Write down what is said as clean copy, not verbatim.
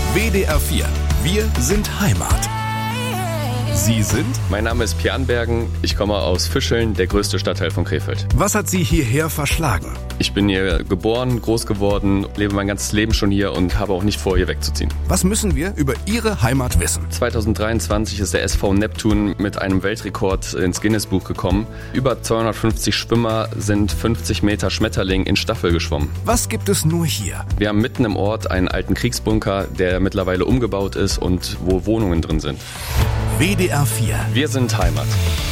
WDR 4. Wir sind Heimat. Sie sind? Mein Name ist Pian Bergen. Ich komme aus Fischeln, der größte Stadtteil von Krefeld. Was hat Sie hierher verschlagen? Ich bin hier geboren, groß geworden, lebe mein ganzes Leben schon hier und habe auch nicht vor, hier wegzuziehen. Was müssen wir über Ihre Heimat wissen? 2023 ist der SV Neptun mit einem Weltrekord ins Guinness-Buch gekommen. Über 250 Schwimmer sind 50 Meter Schmetterling in Staffel geschwommen. Was gibt es nur hier? Wir haben mitten im Ort einen alten Kriegsbunker, der mittlerweile umgebaut ist und wo Wohnungen drin sind. WDR 4. Wir sind Heimat.